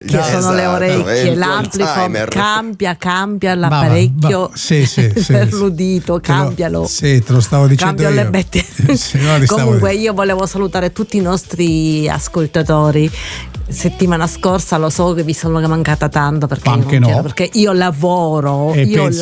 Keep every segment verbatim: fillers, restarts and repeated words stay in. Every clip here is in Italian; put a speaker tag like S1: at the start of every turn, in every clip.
S1: orecchie,
S2: no,
S1: sono
S2: esatto,
S1: le orecchie, l'amplico cambia, cambia l'apparecchio
S2: ma, ma, sì, sì, sì,
S1: per l'udito, cambialo.
S2: Sì, te lo stavo dicendo
S1: Cambio
S2: io.
S1: le bette.
S2: Sì, no,
S1: Comunque io volevo salutare tutti i nostri ascoltatori. Settimana scorsa lo so che vi sono mancata tanto perché
S2: anche
S1: io,
S2: no.
S1: perché io lavoro
S2: e
S1: io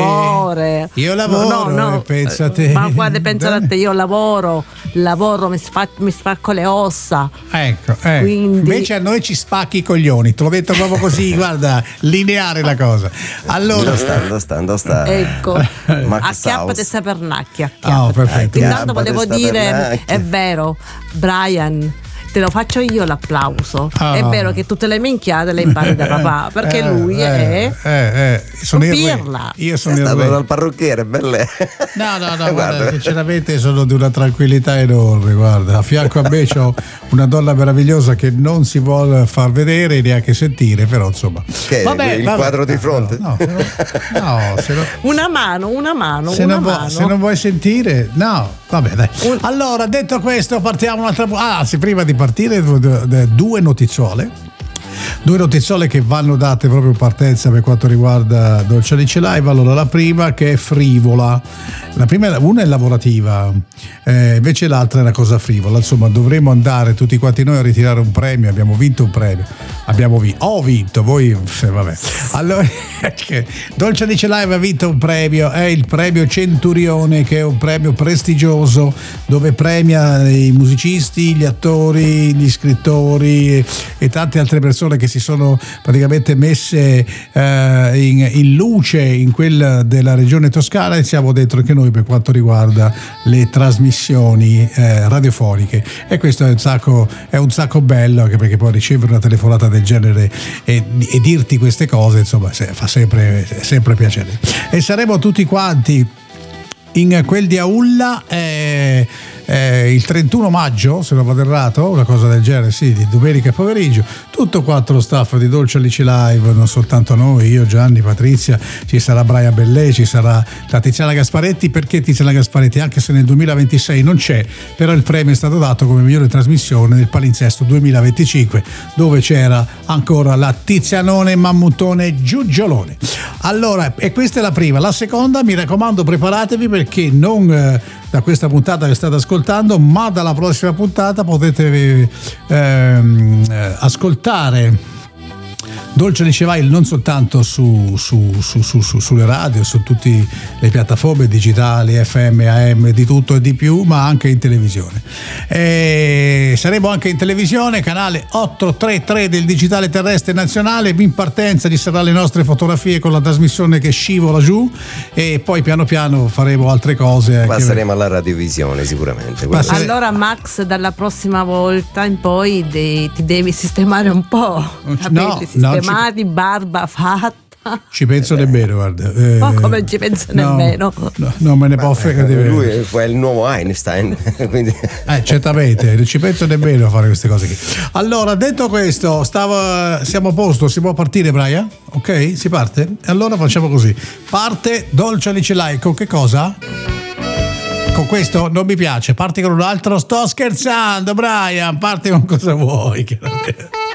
S1: lavoro
S2: io lavoro
S1: no, no, no.
S2: E pensa a te.
S1: Ma guarda, pensa a te, io lavoro lavoro mi, sfa- mi spacco le ossa,
S2: ecco, ecco.
S1: Quindi...
S2: invece a noi ci spacchi i coglioni, te l'ho detto proprio così. Guarda, lineare la cosa. Allora
S3: dove sta, dove sta, dove sta?
S1: Ecco, acchiappate sta pernacchia,
S2: oh, perfetto.
S1: Intanto volevo dire, è vero, Brian, te lo faccio io l'applauso. Oh. È vero che tutte le minchiate le impari da papà, perché
S2: eh,
S1: lui
S2: eh,
S1: è
S2: eh, eh. Sono
S1: pirla.
S2: Io sono
S3: è
S2: il
S3: stato
S2: re.
S3: dal parrucchiere, belle.
S2: No, no, no, guarda, sinceramente sono di una tranquillità enorme, guarda. A fianco a me c'ho una donna meravigliosa che non si vuole far vedere neanche sentire, però insomma.
S3: Che
S2: vabbè,
S3: il
S2: vabbè.
S3: quadro di fronte?
S2: No, no, no se no,
S1: una mano, una mano,
S2: se,
S1: una
S2: non
S1: mano.
S2: Vuoi, se non vuoi sentire, no, vabbè, dai. Un... Allora, detto questo, partiamo un'altra. Ah, sì, prima di partire, due notiziole. Due notiziole che vanno date proprio in partenza per quanto riguarda Dolce Alice Live. Allora, la prima che è frivola, la prima, una è lavorativa, eh, invece l'altra è una cosa frivola. Insomma, dovremo andare tutti quanti noi a ritirare un premio. Abbiamo vinto un premio, abbiamo vinto, ho vinto, voi eh, vabbè. Allora, Dolce Alice Live ha vinto un premio, è il premio Centurione, che è un premio prestigioso dove premia i musicisti, gli attori, gli scrittori e, e tante altre persone che si sono praticamente messe eh, in, in luce in quella della regione Toscana, e siamo dentro anche noi per quanto riguarda le trasmissioni eh, radiofoniche, e questo è un sacco è un sacco bello, anche perché poi ricevere una telefonata del genere e, e dirti queste cose, insomma, fa sempre, sempre piacere. E saremo tutti quanti in quel di Aulla eh, eh, il trentuno maggio, se non vado errato, una cosa del genere, sì, di domenica pomeriggio, tutto quanto lo staff di Dolce Alice Live, non soltanto noi, io, Gianni, Patrizia, ci sarà Brian Bellè, ci sarà la Tiziana Gasparetti. Perché Tiziana Gasparetti? Anche se nel duemilaventisei non c'è, però il premio è stato dato come migliore trasmissione nel palinsesto duemilaventicinque, dove c'era ancora la Tizianone Mammutone Giugiolone. Allora, e questa è la prima. La seconda, mi raccomando, preparatevi, perché non eh, da questa puntata che state ascoltando, ma dalla prossima puntata potete ehm, ascoltare Dolce Alice Live non soltanto su, su, su, su, su, sulle radio, su tutte le piattaforme digitali, F M, A M, di tutto e di più, ma anche in televisione. E saremo anche in televisione, canale ottocentotrentatré del Digitale Terrestre Nazionale. In partenza ci saranno le nostre fotografie con la trasmissione che scivola giù, e poi piano piano faremo altre cose.
S3: Passeremo alla radiovisione sicuramente.
S1: Passere... Allora Max, dalla prossima volta in poi de- ti devi sistemare un po',
S2: no,
S1: sistemati, ci... barba fatta.
S2: Ci penso eh nemmeno, guarda. Eh,
S1: Ma come ci penso
S2: no,
S1: nemmeno?
S2: No, non me ne può fregare di me.
S3: Lui è il nuovo Einstein, quindi...
S2: Eh, certamente, non ci penso nemmeno a fare queste cose qui. Allora, detto questo, stavo, siamo a posto, si può partire, Brian? Ok, si parte? Allora facciamo così. Parte Dolce Alice Live, con che cosa? Con questo non mi piace, parti con un altro. Sto scherzando, Brian, parti con cosa vuoi.